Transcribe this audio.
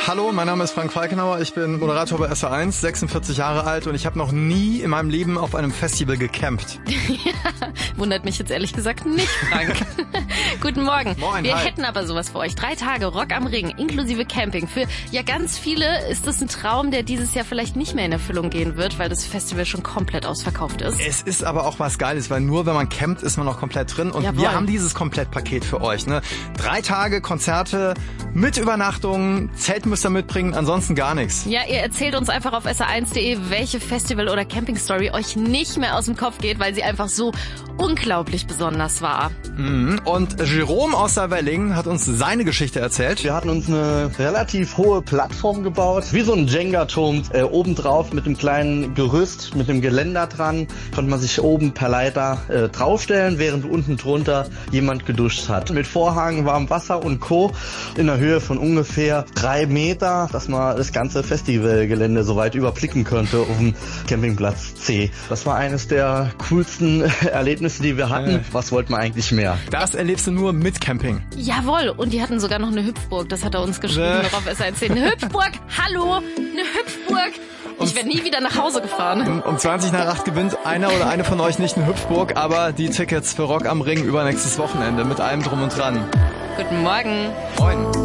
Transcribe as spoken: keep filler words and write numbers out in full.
Hallo, mein Name ist Frank Falkenauer, ich bin Moderator bei S R eins, sechsundvierzig Jahre alt und ich habe noch nie in meinem Leben auf einem Festival gecampt. Ja, wundert mich jetzt ehrlich gesagt nicht, Frank. Guten Morgen. Moin, Wir hi. hätten aber sowas für euch. Drei Tage Rock am Ring, inklusive Camping. Für ja ganz viele ist das ein Traum, der dieses Jahr vielleicht nicht mehr in Erfüllung gehen wird, weil das Festival schon komplett ausverkauft ist. Es ist aber auch was Geiles, weil nur wenn man campt, ist man noch komplett drin. Und Jawohl. wir haben dieses Komplettpaket für euch. Ne? Drei Tage Konzerte mit Übernachtung, Zelt müsst ihr mitbringen, ansonsten gar nichts. Ja, ihr erzählt uns einfach auf S R eins punkt de, welche Festival- oder Camping-Story euch nicht mehr aus dem Kopf geht, weil sie einfach so unglaublich besonders war. Mhm. Und Jerome aus der Welling hat uns seine Geschichte erzählt. Wir hatten uns eine relativ hohe Plattform gebaut, wie so ein Jenga-Turm, äh, obendrauf mit einem kleinen Gerüst, mit einem Geländer dran, konnte man sich oben per Leiter äh, draufstellen, während unten drunter jemand geduscht hat. Mit Vorhang, warmem Wasser und Co. in einer Höhe von ungefähr drei Meter, dass man das ganze Festivalgelände so weit überblicken könnte auf dem Campingplatz C. Das war eines der coolsten Erlebnisse, die wir hatten. Ja. Was wollte man eigentlich mehr? Das erlebst du nur mit Camping. Jawohl, und die hatten sogar noch eine Hüpfburg, das hat er uns geschrieben, Äh. noch auf S R eins punkt de. Eine Hüpfburg, hallo, eine Hüpfburg. Ich werde nie wieder nach Hause gefahren. Um zwanzig nach acht gewinnt einer oder eine von euch nicht eine Hüpfburg, aber die Tickets für Rock am Ring übernächstes Wochenende mit allem drum und dran. Guten Morgen. Moin.